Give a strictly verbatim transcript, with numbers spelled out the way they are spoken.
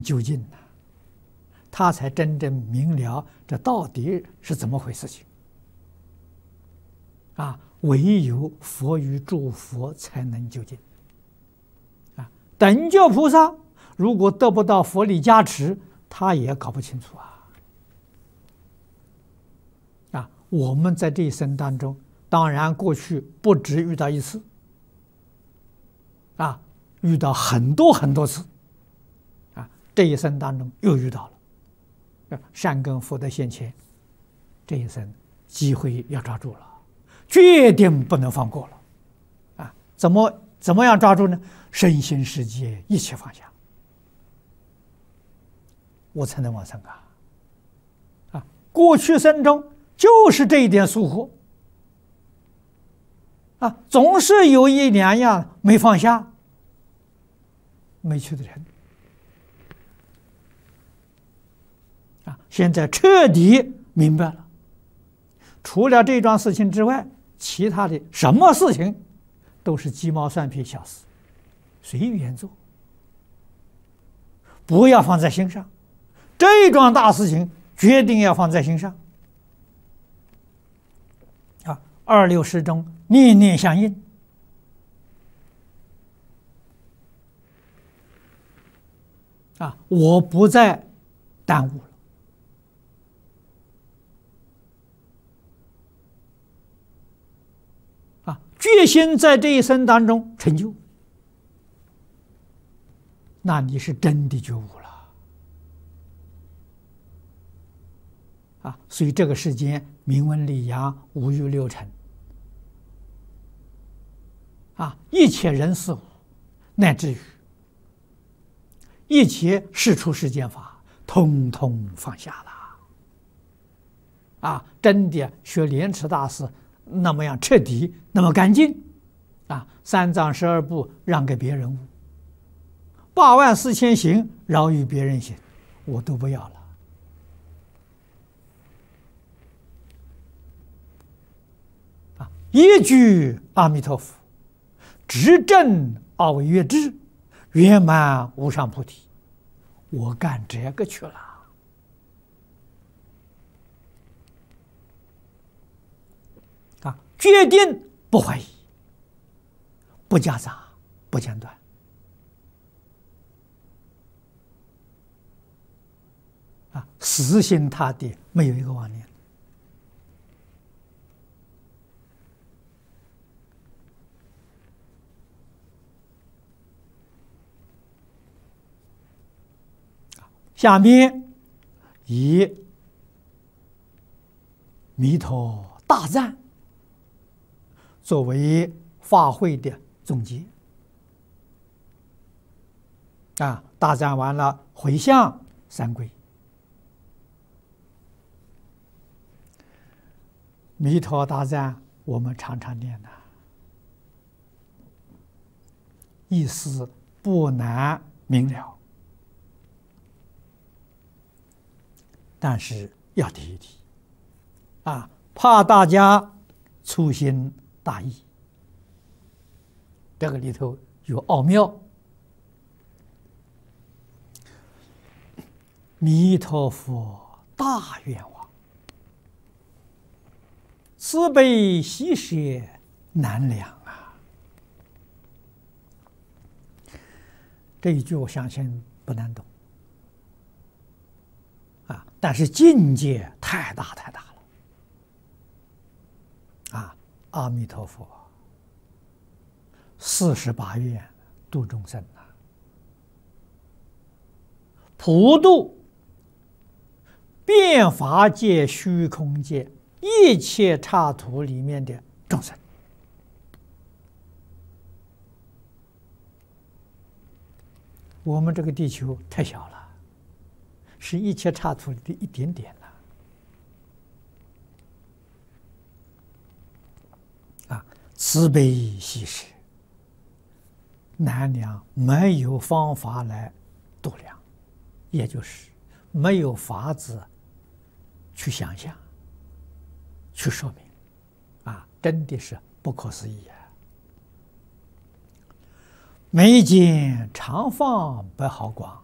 究竟呢，他才真正明了这到底是怎么回事情。啊，唯有佛与诸佛才能究竟。啊，等觉菩萨如果得不到佛力加持，他也搞不清楚啊。啊，我们在这一生当中，当然过去不止遇到一次，啊，遇到很多很多次，啊，这一生当中又遇到了，啊，善根福德现前，这一生机会要抓住了。决定不能放过了，啊，怎么怎么样抓住呢？身心世界一切放下，我才能往生啊！啊，过去生中就是这一点疏忽，啊，总是有一两样没放下，没去的人，啊，现在彻底明白了，除了这桩事情之外。其他的什么事情都是鸡毛蒜皮小事，随缘做，不要放在心上。这桩大事情决定要放在心上。啊，二六时中念念相应，啊，我不再耽误了。决心在这一生当中成就，那你是真的觉悟了啊！所以这个世间名闻利养、五欲六尘啊，一切人事物，乃至于一切世出世间法，通通放下了啊！真的学莲池大师那么样彻底，那么干净，啊，三藏十二部让给别人悟，八万四千行饶于别人行，我都不要了。啊，一句阿弥陀佛，直证二位月智，圆满无上菩提，我干这个去了。决定不怀疑，不夹杂，不间断，啊，死心塌地，没有一个妄念。下面以弥陀大赞作为法会的总结啊，大赞完了，回向三归。弥陀大赞，我们常常念的，意思不难明了，但是要提一提啊，怕大家粗心大意，这个里头有奥妙。弥陀佛大愿望，慈悲喜舍难量啊！这一句我相信不难懂啊，但是境界太大太大了啊！阿弥陀佛，四十八愿度众生啊，普度遍法界、虚空界一切刹土里面的众生。我们这个地球太小了，是一切刹土里的一点点了。啊，慈悲喜舍难量，没有方法来度量，也就是没有法子去想象、去说明，啊，真的是不可思议啊！眉间常放百毫光，